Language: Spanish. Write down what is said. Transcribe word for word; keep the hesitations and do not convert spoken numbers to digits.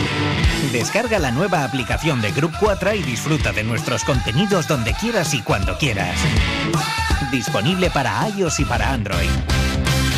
Descarga la nueva aplicación de Grup cuatro y disfruta de nuestros contenidos donde quieras y cuando quieras. Disponible para iOS y para Android.